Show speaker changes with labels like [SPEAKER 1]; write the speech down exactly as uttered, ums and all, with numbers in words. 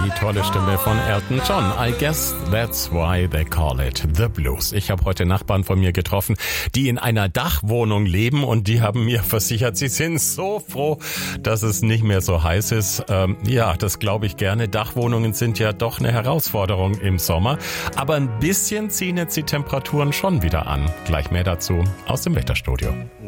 [SPEAKER 1] die tolle Stimme von Elton John. I guess that's why they call it the blues. Ich habe heute Nachbarn von mir getroffen, die in einer Dachwohnung leben und die haben mir versichert, sie sind so froh, dass es nicht mehr so heiß ist. Ähm, ja, das glaube ich gerne. Dachwohnungen sind ja doch eine Herausforderung im Sommer, aber ein bisschen ziehen jetzt die Temperaturen schon wieder an. Gleich mehr dazu aus dem Wetterstudio.